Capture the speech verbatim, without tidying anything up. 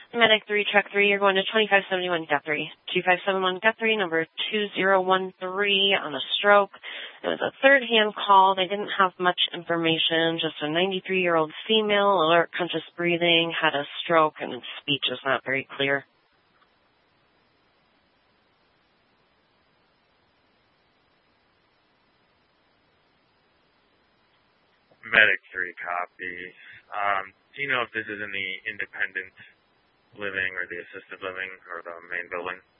Medic three, Truck three, you're going to twenty-five seventy-one Guthrie. twenty-five seventy-one Guthrie, number two zero one three on a stroke. It was a third-hand call. They didn't have much information, just a ninety-three-year-old female, alert, conscious breathing, had a stroke, and speech is not very clear. Medic three, copy. Um, do you know if this is in the independent living or the assisted living or the main building?